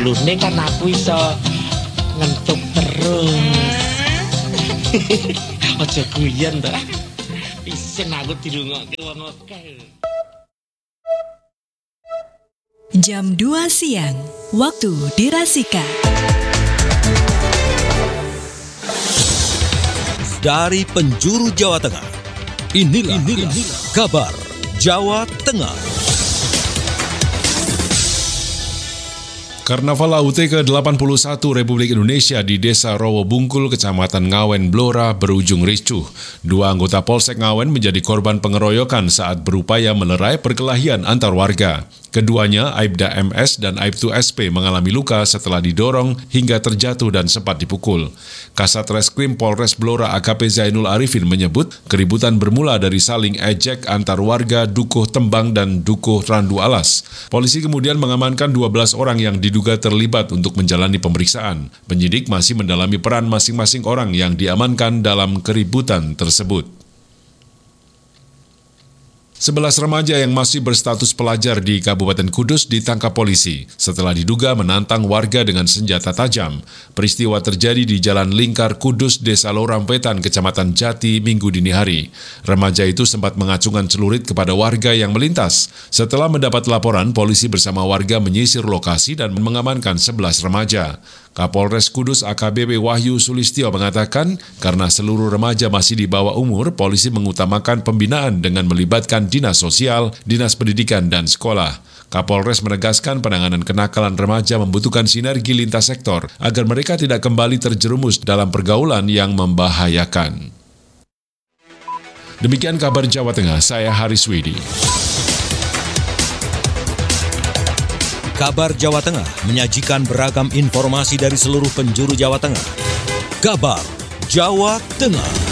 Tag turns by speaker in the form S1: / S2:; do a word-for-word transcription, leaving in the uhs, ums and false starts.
S1: ilune kan aku iso ngentuk terus. Aja guyon ta. Isin aku dirungokke wong akeh.
S2: Jam dua siang, waktu di Rasika.
S3: Dari penjuru Jawa Tengah, inilah, inilah, inilah kabar Jawa Tengah.
S4: Karnaval A U T ke delapan puluh satu Republik Indonesia di Desa Rowobungkul, Kecamatan Ngawen, Blora berujung ricuh. Dua anggota Polsek Ngawen menjadi korban pengeroyokan saat berupaya melerai perkelahian antar warga. Keduanya, Aibda M S dan Aibtu S P, mengalami luka setelah didorong hingga terjatuh dan sempat dipukul. Kasat Reskrim Polres Blora A K P Zainul Arifin menyebut keributan bermula dari saling ejek antar warga Dukuh Tembang dan Dukuh Randu Alas. Polisi kemudian mengamankan dua belas orang yang diduga terlibat untuk menjalani pemeriksaan. Penyidik masih mendalami peran masing-masing orang yang diamankan dalam keributan tersebut. Sebelas remaja yang masih berstatus pelajar di Kabupaten Kudus ditangkap polisi setelah diduga menantang warga dengan senjata tajam. Peristiwa terjadi di Jalan Lingkar Kudus, Desa Lorampetan, Kecamatan Jati, Minggu dini hari. Remaja itu sempat mengacungkan celurit kepada warga yang melintas. Setelah mendapat laporan, polisi bersama warga menyisir lokasi dan mengamankan sebelas remaja. Kapolres Kudus A K B P Wahyu Sulistyo mengatakan, karena seluruh remaja masih di bawah umur, polisi mengutamakan pembinaan dengan melibatkan dinas sosial, dinas pendidikan, dan sekolah. Kapolres menegaskan penanganan kenakalan remaja membutuhkan sinergi lintas sektor agar mereka tidak kembali terjerumus dalam pergaulan yang membahayakan. Demikian kabar Jawa Tengah, saya Haris Widi.
S3: Kabar Jawa Tengah menyajikan beragam informasi dari seluruh penjuru Jawa Tengah. Kabar Jawa Tengah.